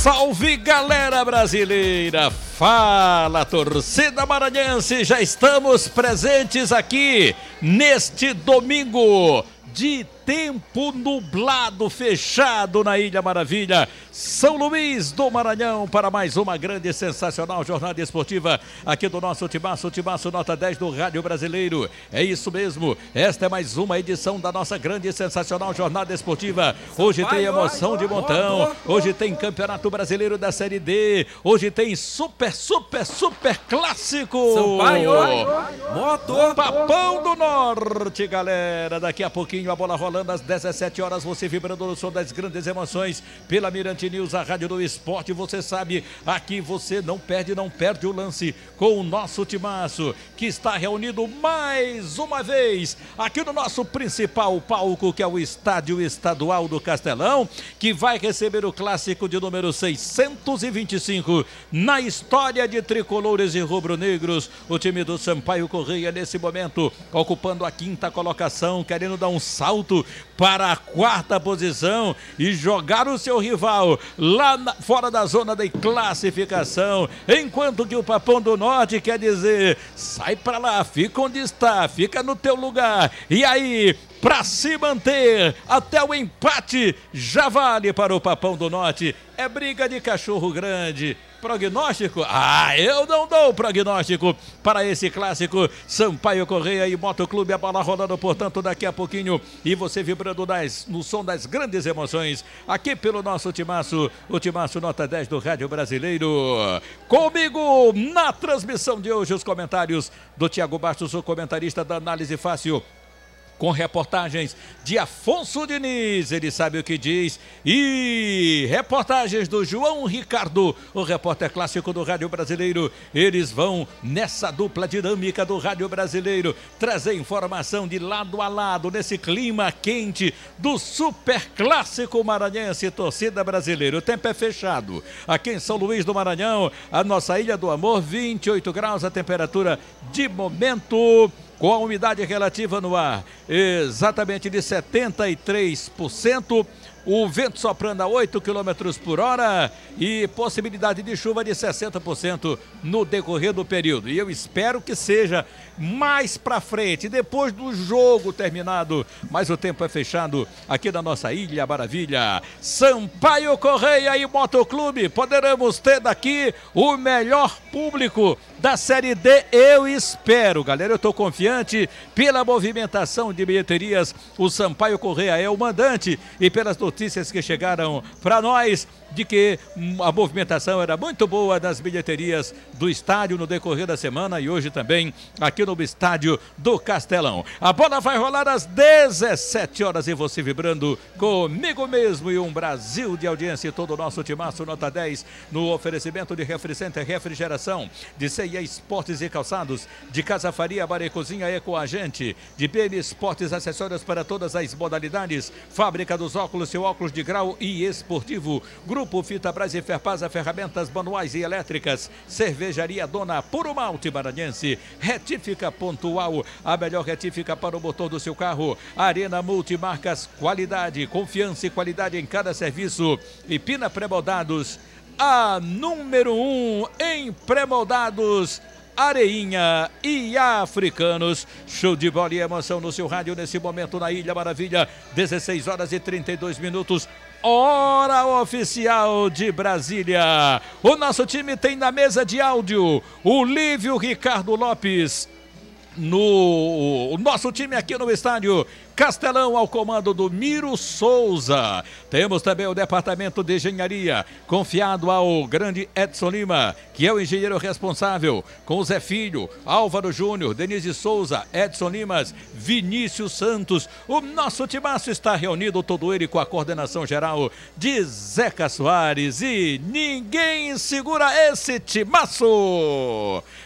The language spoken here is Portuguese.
Salve, galera brasileira! Fala, torcida maranhense! Já estamos presentes aqui neste domingo de tempo nublado, fechado na Ilha Maravilha, São Luís do Maranhão, para mais uma grande e sensacional jornada esportiva aqui do nosso Timaço, nota 10 do Rádio Brasileiro. É isso mesmo, esta é mais uma edição da nossa grande e sensacional jornada esportiva. Hoje tem emoção de montão, hoje tem Campeonato Brasileiro da Série D, hoje tem super clássico. Sampaio, motor, Papão do Norte, galera. Daqui a pouquinho a bola rolando às 17 horas, você vibrando no som das grandes emoções pela Mirante News, a rádio do esporte. Você sabe, aqui você não perde o lance com o nosso timaço, que está reunido mais uma vez aqui no nosso principal palco, que é o Estádio Estadual do Castelão, que vai receber o clássico de número 625 na história de tricolores e rubro-negros. O time do Sampaio Correia nesse momento ocupando a 5ª colocação, querendo dar um salto para a 4ª posição e jogar o seu rival lá fora da zona de classificação, enquanto que o Papão do Norte quer dizer, sai para lá, fica onde está, fica no teu lugar, e aí, para se manter até o empate, já vale para o Papão do Norte. É briga de cachorro grande. Prognóstico? Eu não dou prognóstico para esse clássico. Sampaio Correia e Motoclube, a bola rolando, portanto, daqui a pouquinho. E você vibrando no som das grandes emoções, aqui pelo nosso timaço, o timaço nota 10 do Rádio Brasileiro. Comigo na transmissão de hoje, os comentários do Thiago Bastos, o comentarista da Análise Fácil, com reportagens de Afonso Diniz, ele sabe o que diz, e reportagens do João Ricardo, o repórter clássico do Rádio Brasileiro. Eles vão nessa dupla dinâmica do Rádio Brasileiro trazer informação de lado a lado nesse clima quente do super clássico maranhense, torcida brasileira. O tempo é fechado aqui em São Luís do Maranhão, a nossa Ilha do Amor, 28 graus a temperatura de momento, com a umidade relativa no ar exatamente de 73%, o vento soprando a 8 km por hora e possibilidade de chuva de 60% no decorrer do período. E eu espero que seja mais para frente, depois do jogo terminado, mas o tempo é fechado aqui na nossa Ilha Maravilha. Sampaio Correia e Motoclube, poderemos ter daqui o melhor público da Série D, eu espero, galera. Eu estou confiante pela movimentação de bilheterias. O Sampaio Correia é o mandante e pelas notícias que chegaram para nós de que a movimentação era muito boa das bilheterias do estádio no decorrer da semana e hoje também aqui no estádio do Castelão. A bola vai rolar às 17 horas e você vibrando comigo mesmo e um Brasil de audiência e todo o nosso timaço nota 10 no oferecimento de Refricenter Refrigeração, de CIA Esportes e Calçados, de Casa Faria, Bar e Cozinha Ecoagente, de BM Esportes, acessórios para todas as modalidades, Fábrica dos Óculos, seu óculos de grau e esportivo, Grupo Fitabras e Ferpasa, ferramentas manuais e elétricas, Cervejaria Dona Puro Malte Maranhense, Retífica Pontual, a melhor retífica para o motor do seu carro, Arena Multimarcas, qualidade, confiança e qualidade em cada serviço, e Pina Pré-moldados, a número 1 em pré-moldados, Areinha e Africanos. Show de bola e emoção no seu rádio nesse momento na Ilha Maravilha, 16 horas e 32 minutos. Hora oficial de Brasília. O nosso time tem na mesa de áudio o Lívio Ricardo Lopes. O nosso time aqui no estádio Castelão, ao comando do Miro Souza. Temos também o departamento de engenharia, confiado ao grande Edson Lima, que é o engenheiro responsável, com o Zé Filho, Álvaro Júnior, Denise Souza, Edson Limas, Vinícius Santos. O nosso timaço está reunido, todo ele com a coordenação geral de Zeca Soares, e ninguém segura esse timaço.